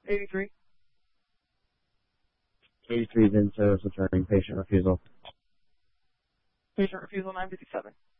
83. 83 VIN service returning patient refusal. Patient refusal 957.